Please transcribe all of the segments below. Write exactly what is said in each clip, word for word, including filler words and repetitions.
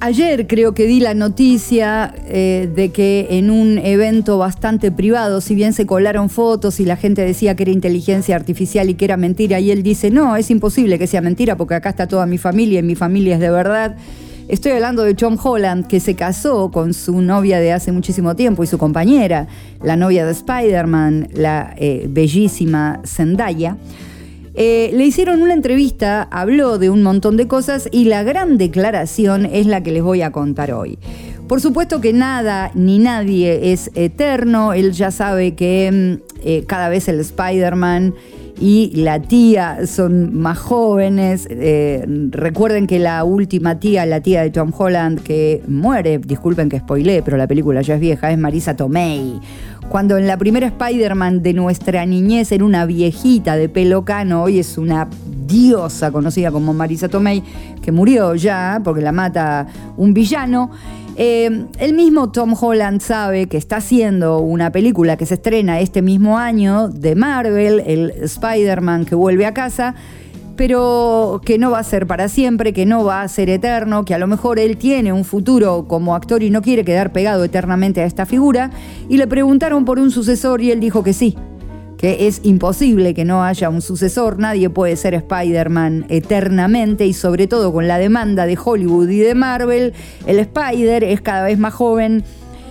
Ayer creo que di la noticia eh, de que en un evento bastante privado, si bien se colaron fotos y la gente decía que era inteligencia artificial y que era mentira, y él dice, no, es imposible que sea mentira porque acá está toda mi familia y mi familia es de verdad. Estoy hablando de Tom Holland, que se casó con su novia de hace muchísimo tiempo y su compañera, la novia de Spider-Man, la eh, bellísima Zendaya. Eh, le hicieron una entrevista, habló de un montón de cosas y la gran declaración es la que les voy a contar hoy. Por supuesto que nada ni nadie es eterno, él ya sabe que eh, cada vez el Spider-Man y la tía son más jóvenes. Eh, recuerden que la última tía, la tía de Tom Holland que muere, disculpen que spoileé, pero la película ya es vieja, es Marisa Tomei. Cuando en la primera Spider-Man de nuestra niñez era una viejita de pelo cano, hoy es una diosa conocida como Marisa Tomei, que murió ya porque la mata un villano. Eh, el mismo Tom Holland sabe que está haciendo una película que se estrena este mismo año de Marvel, el Spider-Man que vuelve a casa, pero que no va a ser para siempre, que no va a ser eterno, que a lo mejor él tiene un futuro como actor y no quiere quedar pegado eternamente a esta figura. Y le preguntaron por un sucesor y él dijo que sí, que es imposible que no haya un sucesor, nadie puede ser Spider-Man eternamente y sobre todo con la demanda de Hollywood y de Marvel, el Spider es cada vez más joven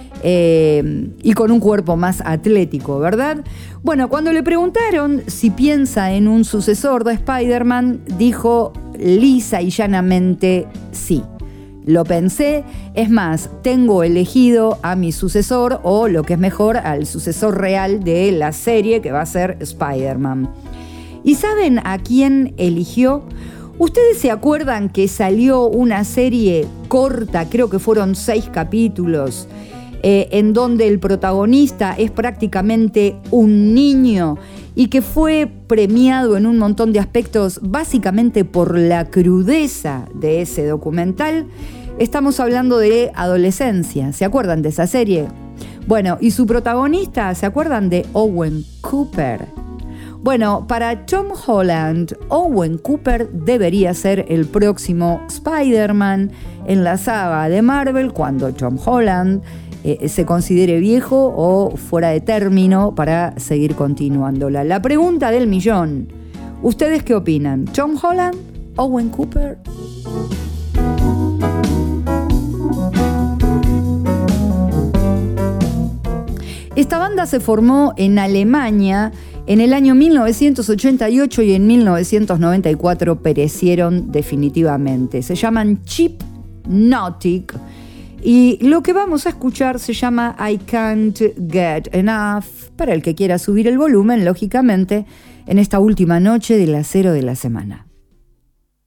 eh, y con un cuerpo más atlético, ¿verdad? Bueno, cuando le preguntaron si piensa en un sucesor de Spider-Man, dijo lisa y llanamente sí. Lo pensé, es más, tengo elegido a mi sucesor o, lo que es mejor, al sucesor real de la serie que va a ser Spider-Man. ¿Y saben a quién eligió? ¿Ustedes se acuerdan que salió una serie corta, creo que fueron seis capítulos, eh, en donde el protagonista es prácticamente un niño y que fue premiado en un montón de aspectos básicamente por la crudeza de ese documental? Estamos hablando de Adolescencia. ¿Se acuerdan de esa serie? Bueno, y su protagonista, ¿se acuerdan de Owen Cooper? Bueno, para Tom Holland, Owen Cooper debería ser el próximo Spider-Man en la saga de Marvel cuando Tom Holland Eh, se considere viejo o fuera de término para seguir continuándola. La pregunta del millón, ¿ustedes qué opinan? ¿Tom Holland? ¿Owen Cooper? Esta banda se formó en Alemania en el año mil novecientos ochenta y ocho y en mil novecientos noventa y cuatro perecieron definitivamente. Se llaman Hypnotic. Y lo que vamos a escuchar se llama I Can't Get Enough, para el que quiera subir el volumen, lógicamente, en esta última noche del acero de la semana.